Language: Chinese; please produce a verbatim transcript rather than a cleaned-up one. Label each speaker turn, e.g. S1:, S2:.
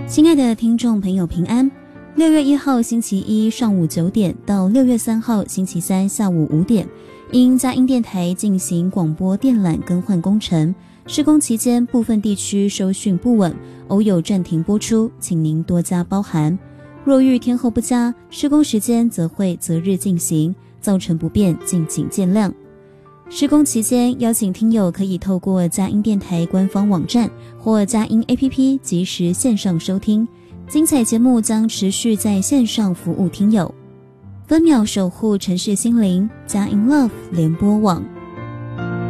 S1: 亲爱的听众朋友平安，六月一号星期一上午九点到六月三号星期三下午五点，因佳音电台进行广播电缆更换工程，施工期间部分地区收讯不稳，偶有暂停播出，请您多加包涵。若遇天候不佳，施工时间则会择日进行，造成不便敬请见谅。施工期间，邀请听友可以透过佳音电台官方网站或佳音 A P P 及时线上收听，精彩节目将持续在线上服务听友。分秒守护城市心灵，佳音 Love 联播网。